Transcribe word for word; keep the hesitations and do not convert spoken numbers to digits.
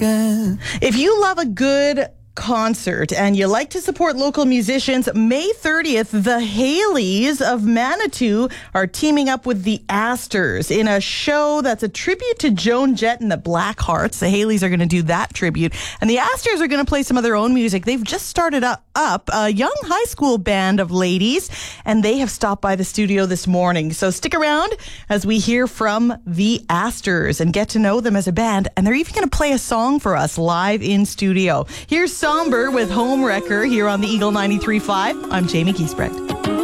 again. If you love a good concert and you like to support local musicians, May thirtieth, the Haleys of Manitou are teaming up with the Astors in a show that's a tribute to Joan Jett and the Blackhearts. The Haleys are going to do that tribute, and the Astors are going to play some of their own music. They've just started up, up a young high school band of ladies, and they have stopped by the studio this morning. So stick around as we hear from the Astors and get to know them as a band, and they're even going to play a song for us live in studio. Here's Somber with Home Wrecker here on the Eagle ninety-three point five. I'm Jamie Giesbrecht.